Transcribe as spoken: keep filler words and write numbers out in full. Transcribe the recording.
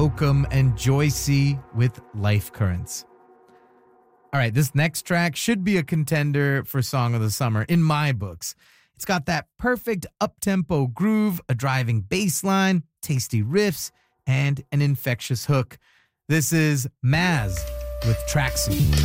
Slocum and Joycey with Life Currents. All right, this next track should be a contender for Song of the Summer in my books. It's got that perfect up-tempo groove, a driving bass line, tasty riffs, and an infectious hook. This is Maz with Tracksuit.